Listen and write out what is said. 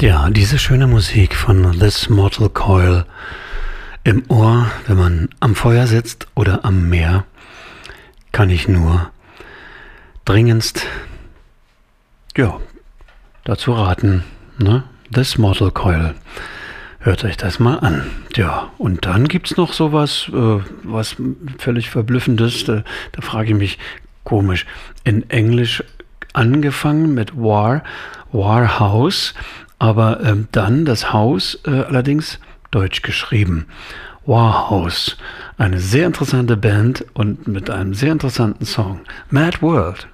Ja, diese schöne Musik von This Mortal Coil im Ohr, wenn man am Feuer sitzt oder am Meer, kann ich nur dringendst dazu raten. Ne? This Mortal Coil. Hört euch das mal an. Ja, und dann gibt es noch sowas, was völlig Verblüffendes. Da frage ich mich, komisch, in Englisch angefangen mit Warhouse, aber dann das Haus allerdings deutsch geschrieben. Warhouse, eine sehr interessante Band und mit einem sehr interessanten Song. Mad World.